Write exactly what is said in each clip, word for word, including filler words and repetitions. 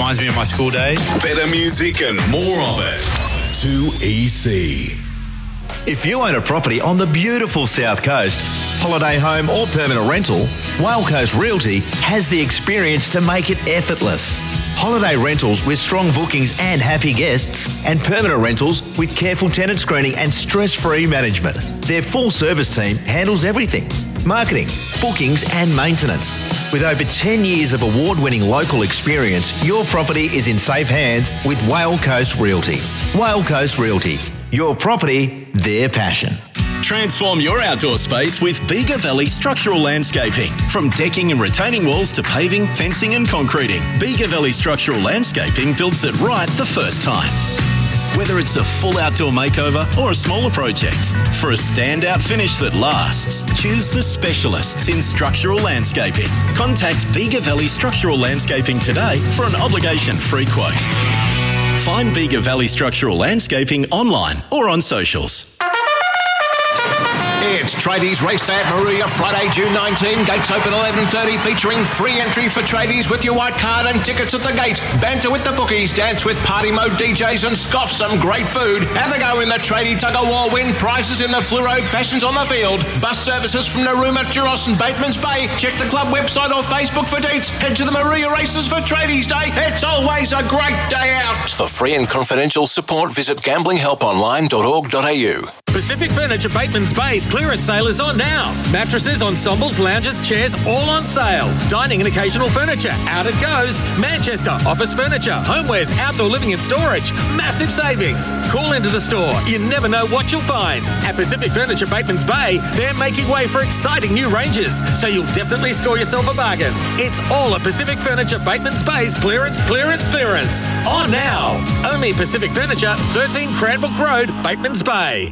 reminds me of my school days. Better music and more of it. two E C. If you own a property on the beautiful South Coast, holiday home or permanent rental, Whale Coast Realty has the experience to make it effortless. Holiday rentals with strong bookings and happy guests, and permanent rentals with careful tenant screening and stress-free management. Their full service team handles everything: marketing, bookings and maintenance. With over ten years of award-winning local experience, your property is in safe hands with Whale Coast Realty. Whale Coast Realty. Your property, their passion. Transform your outdoor space with Bega Valley Structural Landscaping. From decking and retaining walls to paving, fencing and concreting, Bega Valley Structural Landscaping builds it right the first time. Whether it's a full outdoor makeover or a smaller project, for a standout finish that lasts, choose the specialists in structural landscaping. Contact Bega Valley Structural Landscaping today for an obligation-free quote. Find Bega Valley Structural Landscaping online or on socials. It's Tradies Race at Maruya, Friday, June nineteenth. Gates open eleven thirty, featuring free entry for tradies with your white card and tickets at the gate. Banter with the bookies, dance with party mode D Js and scoff some great food. Have a go in the tradie tug-of-war, win prizes in the fluoro fashions on the field. Bus services from Narooma, Juros and Bateman's Bay. Check the club website or Facebook for dates. Head to the Maruya Races for Tradies Day. It's always a great day out. For free and confidential support, visit gambling help online dot org dot a u. Pacific Furniture Bateman's Bay's clearance sale is on now. Mattresses, ensembles, lounges, chairs, all on sale. Dining and occasional furniture, out it goes. Manchester, office furniture, homewares, outdoor living and storage. Massive savings. Call into the store. You never know what you'll find. At Pacific Furniture Bateman's Bay, they're making way for exciting new ranges, so you'll definitely score yourself a bargain. It's all at Pacific Furniture Bateman's Bay's clearance, clearance, clearance. On now. Only Pacific Furniture, thirteen Cranbrook Road, Bateman's Bay.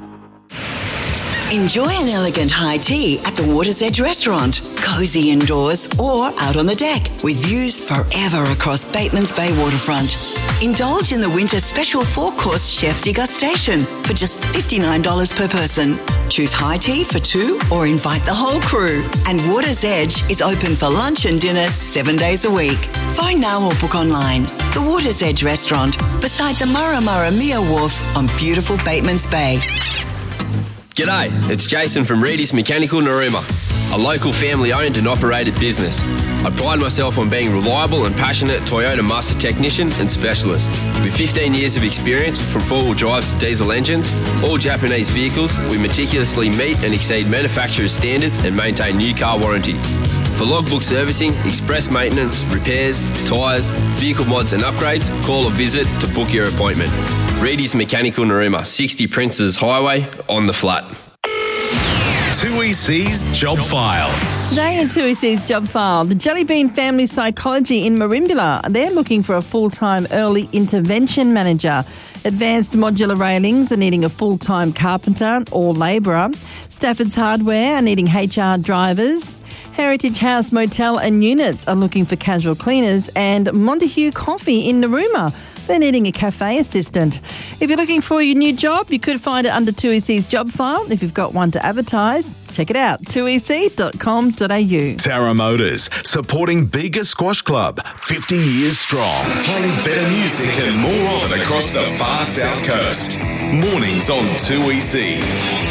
Enjoy an elegant high tea at the Water's Edge restaurant. Cosy indoors or out on the deck with views forever across Bateman's Bay waterfront. Indulge in the winter special four-course chef degustation for just fifty-nine dollars per person. Choose high tea for two or invite the whole crew. And Water's Edge is open for lunch and dinner seven days a week. Phone now or book online. The Water's Edge restaurant beside the Murra Murra Mia Wharf on beautiful Bateman's Bay. G'day, it's Jason from Reedy's Mechanical Narooma, a local family-owned and operated business. I pride myself on being reliable and passionate Toyota master technician and specialist. With fifteen years of experience from four-wheel drives to diesel engines, all Japanese vehicles, we meticulously meet and exceed manufacturer's standards and maintain new car warranty. For logbook servicing, express maintenance, repairs, tyres, vehicle mods and upgrades, call or visit to book your appointment. Reedy's Mechanical Narooma, sixty Princes Highway, on the flat. two E C's Job File. Today in two E C's Job File, the Jellybean Family Psychology in Merimbula. They're looking for a full-time early intervention manager. Advanced Modular Railings are needing a full-time carpenter or labourer. Stafford's Hardware are needing H R drivers. Heritage House Motel and Units are looking for casual cleaners. And Montague Coffee in Narooma, they're needing a cafe assistant. If you're looking for your new job, you could find it under two E C's Job File. If you've got one to advertise, check it out, two e c dot com dot a u. Tara Motors, supporting Bega Squash Club, fifty years strong. Playing better music and more of it across the far South Coast. Mornings on two E C.